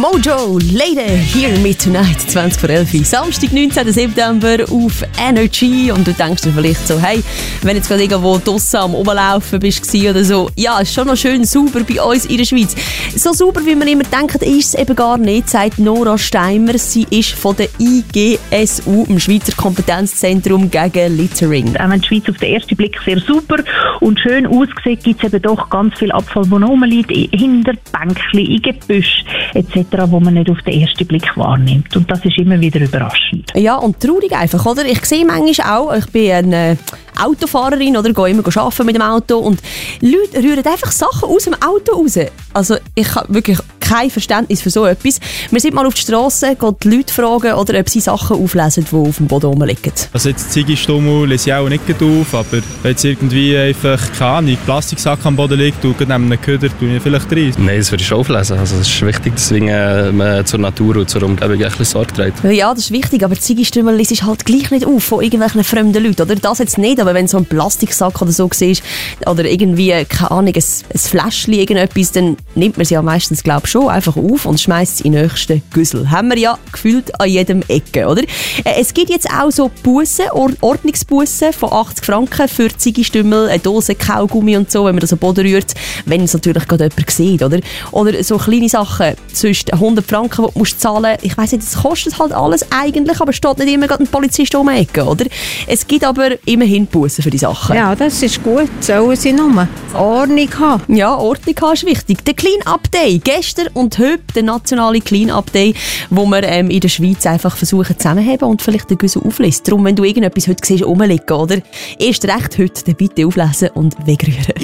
Mojo, Lady, Hear Me Tonight, 20 vor 11. Samstag, 19. September auf Energy. Und du denkst dir vielleicht so, hey, wenn jetzt gerade irgendwo draussen am Rumlaufen bist oder so, ja, ist schon noch schön sauber bei uns in der Schweiz. So sauber, wie man immer denkt, ist es eben gar nicht, sagt Nora Steimer. Sie ist von der IGSU, dem Schweizer Kompetenzzentrum gegen Littering. Auch wenn die Schweiz auf den ersten Blick sehr sauber und schön aussieht, gibt es eben doch ganz viel Abfall, der noch rumliegt, hinter Bänkchen, in Gebüsch etc., wo man nicht auf den ersten Blick wahrnimmt. Und das ist immer wieder überraschend. Ja, und traurig einfach, oder? Ich sehe manchmal auch, ich bin eine Autofahrerin oder gehe immer arbeiten mit dem Auto und Leute rühren einfach Sachen aus dem Auto raus. Also ich habe wirklich kein Verständnis für so etwas. Wir sind mal auf die Strasse, gehen die Leute fragen, oder ob sie Sachen auflesen, die auf dem Boden rumliegen. Also jetzt Ziggy-Stummel lese ich auch nicht auf, aber wenn jetzt irgendwie einfach, keine Ahnung, Plastiksack am Boden liegt und neben einem Köder, tue ich vielleicht rein. Nein, das würde ich schon auflesen. Also es ist wichtig, deswegen man zur Natur und zur Umgebung ein bisschen Sorge trägt. Ja, das ist wichtig, aber Ziggy-Stummel liest halt gleich nicht auf von irgendwelchen fremden Leuten, oder? Das jetzt nicht, aber wenn so ein Plastiksack oder so siehst, oder irgendwie, keine Ahnung, ein Fläschchen, irgendetwas, dann nimmt man sie ja meistens, glaube ich, schon einfach auf und schmeißt es in den nächsten Güssel. Haben wir ja gefühlt an jedem Ecke, oder? Es gibt jetzt auch so Bussen, Ordnungsbussen von 80 Franken für Ziggy-Stummel, eine Dose Kaugummi und so, wenn man das am Boden rührt, wenn es natürlich gerade jemand sieht, oder? Oder so kleine Sachen, sonst 100 Franken, die du musst zahlen. Ich weiss nicht, das kostet halt alles eigentlich, aber steht nicht immer gerade ein Polizist um die Ecke, oder? Es gibt aber immerhin Bussen für die Sachen. Ja, das ist gut. Sollen sie nur Ordnung haben? Ja, Ordnung haben ist wichtig. Der Clean-Up Day, gestern und heute der nationale Clean-Up Day, wo wir in der Schweiz einfach versuchen zusammenzuheben und vielleicht den Güssel auflesen. Darum, wenn du irgendetwas heute siehst, rumliegen, oder? Erst recht heute, dann bitte auflesen und wegrühren.